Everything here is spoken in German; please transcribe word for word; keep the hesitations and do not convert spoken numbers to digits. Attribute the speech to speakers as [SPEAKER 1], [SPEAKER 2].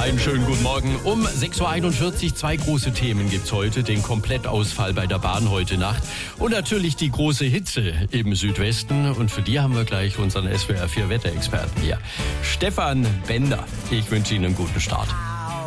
[SPEAKER 1] Einen schönen guten Morgen. Um sechs Uhr einundvierzig, zwei große Themen gibt's heute. Den Komplettausfall bei der Bahn heute Nacht und natürlich die große Hitze im Südwesten. Und für die haben wir gleich unseren S W R vier Wetterexperten hier. Stefan Bender. Ich wünsche Ihnen einen guten Start.